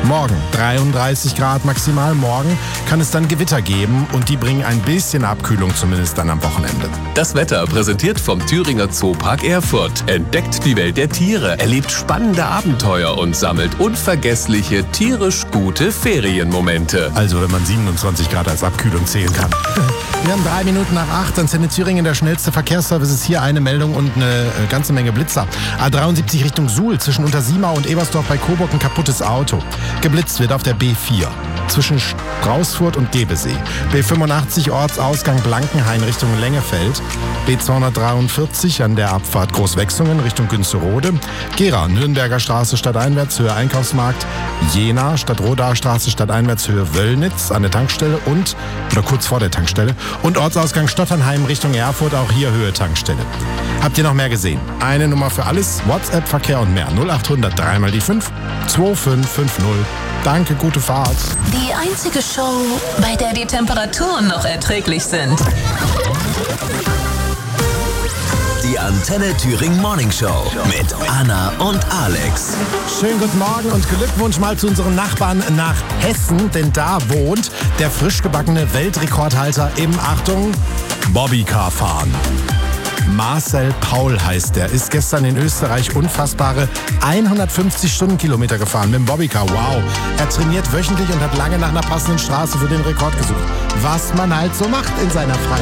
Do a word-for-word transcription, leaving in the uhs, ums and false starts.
Morgen dreiunddreißig Grad maximal. Morgen kann es dann Gewitter geben und die bringen ein bisschen Abkühlung, zumindest dann am Wochenende. Das Wetter präsentiert vom Thüringer Zoopark Erfurt. Entdeckt die Welt der Tiere, erlebt spannende Abenteuer und sammelt unvergessliche, tierisch gute Ferienmomente. Also wenn man siebenundzwanzig Grad als Abkühlung zählen kann. Wir haben drei Minuten nach acht. Antenne Thüringen, der schnellste Verkehrsservice, ist hier eine Meldung und eine ganze Menge Blitzer. A dreiundsiebzig Richtung Suhl, zwischen Untersiemau und Ebersdorf bei Coburg ein kaputtes Auto. Geblitzt wird auf der B vier. Zwischen Straußfurt und Gebesee. B fünfundachtzig Ortsausgang Blankenhain Richtung Lengefeld. B zweihundertdreiundvierzig an der Abfahrt Großwechsungen Richtung Günzerode. Gera, Nürnberger Straße stadteinwärts Höhe Einkaufsmarkt. Jena, Stadtrodaer Straße stadteinwärts Höhe Wöllnitz an der Tankstelle und, oder kurz vor der Tankstelle. Und Ortsausgang Stotternheim Richtung Erfurt, auch hier Höhe Tankstelle. Habt ihr noch mehr gesehen? Eine Nummer für alles, WhatsApp, Verkehr und mehr. null achthundert drei mal die fünf, zwei fünf fünf null. Danke, gute Fahrt. Die einzige Show, bei der die Temperaturen noch erträglich sind. Die Antenne Thüringen Morning Show mit Anna und Alex. Schönen guten Morgen und Glückwunsch mal zu unseren Nachbarn nach Hessen, denn da wohnt der frisch gebackene Weltrekordhalter im, Achtung, Bobbycar-Fahren. Marcel Paul heißt der, ist gestern in Österreich unfassbare hundertfünfzig Stundenkilometer gefahren mit dem Bobbycar. Wow. Er trainiert wöchentlich und hat lange nach einer passenden Straße für den Rekord gesucht. Was man halt so macht in seiner Freizeit.